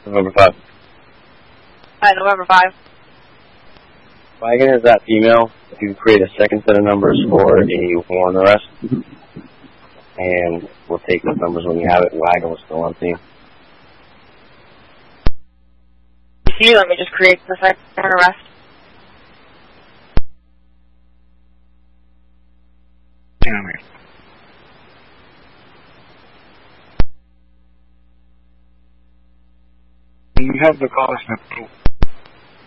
November 5. Hi, November 5. Wagon is that female. If you can create a second set of numbers for a warrant arrest, and we'll take those numbers when you have it. Wagon will still on scene. See, let me just create the second arrest. You have the cause number.